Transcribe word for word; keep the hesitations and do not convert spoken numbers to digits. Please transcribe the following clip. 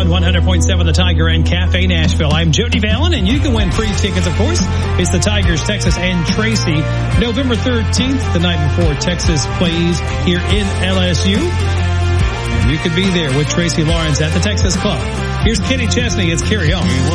on one hundred point seven The Tiger and Cafe Nashville. I'm Jody Vallon, and you can win free tickets, of course. It's the Tigers, Texas, and Tracy. November thirteenth, the night before Texas plays here in L S U. And you could be there with Tracy Lawrence at the Texas Club. Here's Kenny Chesney. It's Carry On.